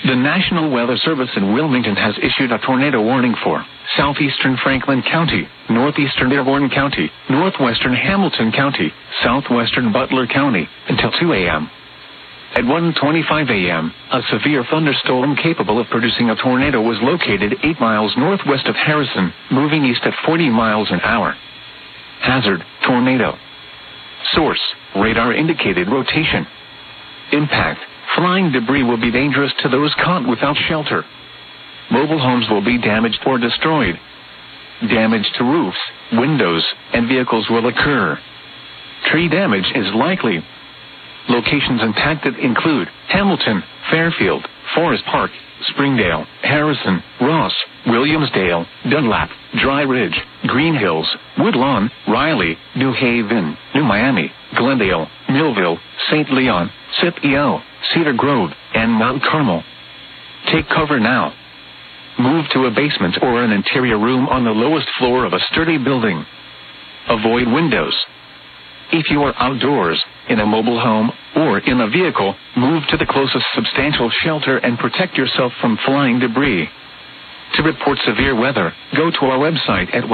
The National Weather Service in Wilmington has issued a tornado warning for southeastern Franklin County, northeastern Dearborn County, northwestern Hamilton County, southwestern Butler County until 2 a.m. At 1:25 a.m., a severe thunderstorm capable of producing a tornado was located 8 miles northwest of Harrison, moving east at 40 miles an hour. Hazard, tornado. Source, radar indicated rotation. Impact, flying debris will be dangerous to those caught without shelter. Mobile homes will be damaged or destroyed. Damage to roofs, windows, and vehicles will occur. Tree damage is likely. Locations impacted include Hamilton, Fairfield, Forest Park, Springdale, Harrison, Ross, Williamsdale, Dunlap, Dry Ridge, Green Hills, Woodlawn, Riley, New Haven, New Miami, Glendale, Millville, St. Leon, Scipio, Cedar Grove, and Mount Carmel. Take cover now. Move to a basement or an interior room on the lowest floor of a sturdy building. Avoid windows. If you are outdoors, in a mobile home, or in a vehicle, move to the closest substantial shelter and protect yourself from flying debris. To report severe weather, go to our website at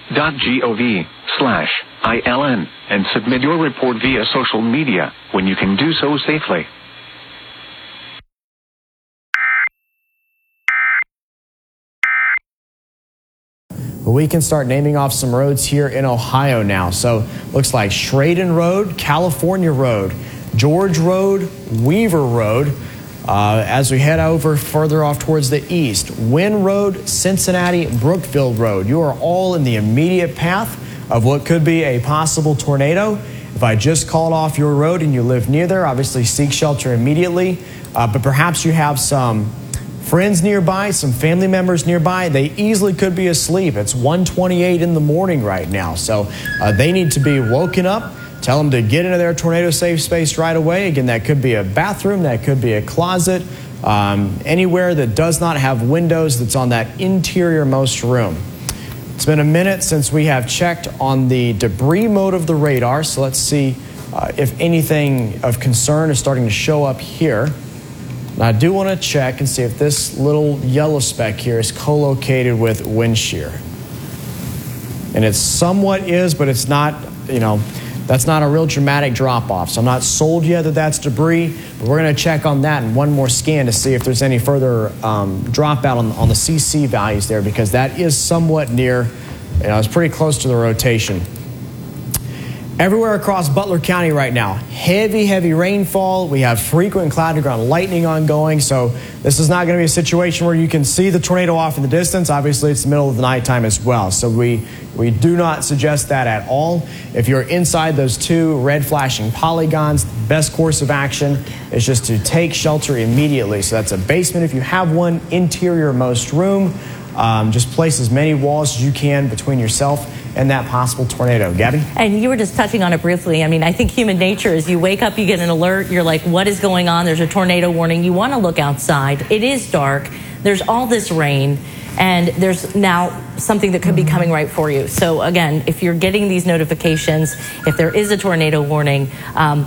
weather.gov/ILN and submit your report via social media when you can do so safely. We can start naming off some roads here in Ohio now. So looks like Schraden Road, California Road, George Road, Weaver Road. As we head over further off towards the east, Wynn Road, Cincinnati, Brookfield Road. You are all in the immediate path of what could be a possible tornado. If I just called off your road and you live near there, obviously seek shelter immediately. But perhaps you have some friends nearby, some family members nearby. They easily could be asleep. It's 1:28 in the morning right now. So they need to be woken up. Tell them to get into their tornado safe space right away. Again, that could be a bathroom, that could be a closet, anywhere that does not have windows that's on that interior-most room. It's been a minute since we have checked on the debris mode of the radar, so let's see if anything of concern is starting to show up here. And I do want to check and see if this little yellow speck here is co-located with wind shear. And it somewhat is, but it's not, that's not a real dramatic drop-off. So I'm not sold yet that that's debris, but we're going to check on that in one more scan to see if there's any further dropout on the CC values there, because that is somewhat near, it's pretty close to the rotation. Everywhere across Butler County right now, heavy rainfall. We have frequent cloud-to-ground lightning ongoing, so this is not going to be a situation where you can see the tornado off in the distance. Obviously, it's the middle of the nighttime as well, so we do not suggest that at all. If you're inside those two red flashing polygons, the best course of action is just to take shelter immediately. So that's a basement if you have one, interior-most room. Just place as many walls as you can between yourself and that possible tornado. Gabby? And you were just touching on it briefly. I think human nature is you wake up, you get an alert, you're like, what is going on? There's a tornado warning. You want to look outside. It is dark. There's all this rain, and there's now something that could be coming right for you. So again, if you're getting these notifications, if there is a tornado warning,